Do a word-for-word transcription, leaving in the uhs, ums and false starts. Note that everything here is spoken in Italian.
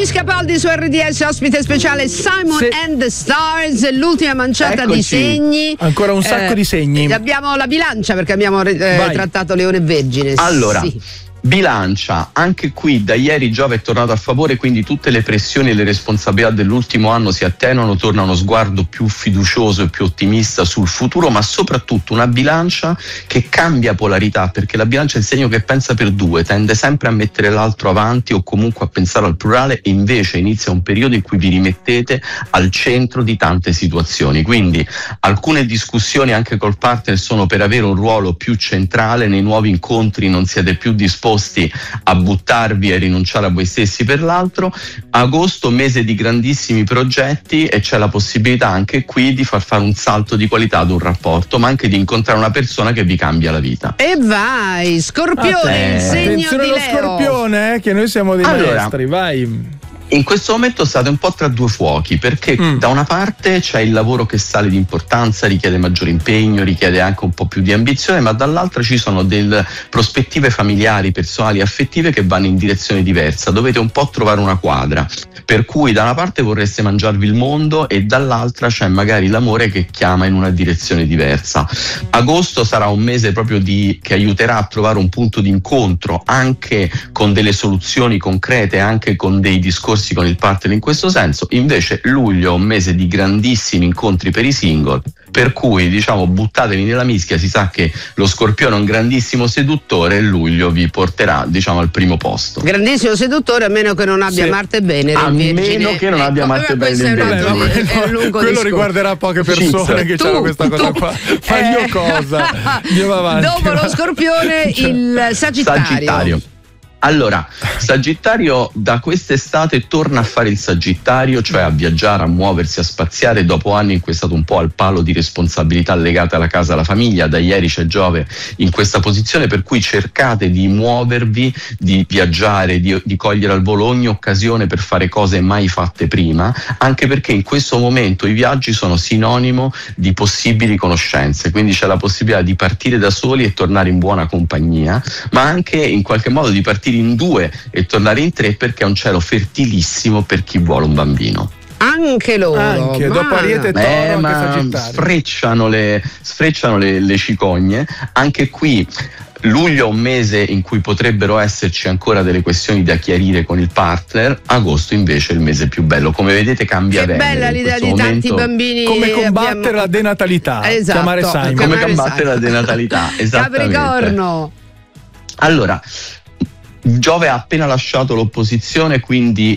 Luis Capaldi su R D S, ospite speciale Simon Sì. and the Stars, l'ultima manciata Eccoci. di segni. Ancora un sacco Eh, di segni. Abbiamo la bilancia perché abbiamo eh, Vai. trattato Leone e Vergine. Allora, Sì. bilancia, anche qui da ieri Giove è tornato a favore, quindi tutte le pressioni e le responsabilità dell'ultimo anno si attenuano, torna uno sguardo più fiducioso e più ottimista sul futuro, ma soprattutto una bilancia che cambia polarità, perché la bilancia è il segno che pensa per due, tende sempre a mettere l'altro avanti o comunque a pensare al plurale, e invece inizia un periodo in cui vi rimettete al centro di tante situazioni, quindi alcune discussioni anche col partner sono per avere un ruolo più centrale, nei nuovi incontri non siete più disposti a buttarvi e rinunciare a voi stessi per l'altro. Agosto, mese di grandissimi progetti, e c'è la possibilità anche qui di far fare un salto di qualità ad un rapporto, ma anche di incontrare una persona che vi cambia la vita. E vai, Scorpione, il segno Attenzione di allo Leo. Scorpione, eh, che noi siamo dei Allora, maestri, vai. In questo momento state un po' tra due fuochi, perché Mm. da una parte c'è il lavoro che sale di importanza, richiede maggiore impegno, richiede anche un po' più di ambizione, ma dall'altra ci sono delle prospettive familiari, personali, affettive che vanno in direzione diversa. Dovete un po' trovare una quadra, per cui da una parte vorreste mangiarvi il mondo e dall'altra c'è magari l'amore che chiama in una direzione diversa. Agosto sarà un mese proprio di, che aiuterà a trovare un punto di incontro, anche con delle soluzioni concrete, anche con dei discorsi con il partner in questo senso. Invece luglio è un mese di grandissimi incontri per i single, per cui diciamo buttatevi nella mischia. Si sa che lo Scorpione è un grandissimo seduttore e luglio vi porterà diciamo al primo posto. Grandissimo seduttore, a meno che non abbia Sì. Marte e Venere. A in Vergine. meno che non abbia Ecco, Marte e vabbè, questo Venere è un in altro- Vergine. è un lungo quello discorso. riguarderà poche persone che Tu, hanno questa cosa tu, qua. Ma eh, io cosa? Andiamo avanti. Dopo lo Scorpione, il Sagittario. Sagittario. Allora, Sagittario da quest'estate torna a fare il Sagittario, cioè a viaggiare, a muoversi, a spaziare, dopo anni in cui è stato un po' al palo di responsabilità legate alla casa, alla famiglia. Da ieri c'è Giove in questa posizione, per cui cercate di muovervi, di viaggiare, di, di cogliere al volo ogni occasione per fare cose mai fatte prima, anche perché in questo momento i viaggi sono sinonimo di possibili conoscenze, quindi c'è la possibilità di partire da soli e tornare in buona compagnia, ma anche in qualche modo di partire in due e tornare in tre, perché è un cielo fertilissimo per chi vuole un bambino. Anche loro. Anche, ma- dopo Ariete e Toro, Eh, anche ma Sagittario. sfrecciano le, sfrecciano le, le cicogne. Anche qui luglio è un mese in cui potrebbero esserci ancora delle questioni da chiarire con il partner. Agosto invece è il mese più bello. Come vedete cambia Che Venere bella in l'idea questo di tanti momento. bambini. Come combattere abbiamo- la denatalità. Esatto, Chiamare Simon. Come chiamare combattere Simon. la denatalità, esattamente. Capricorno. Allora, Giove ha appena lasciato l'opposizione, quindi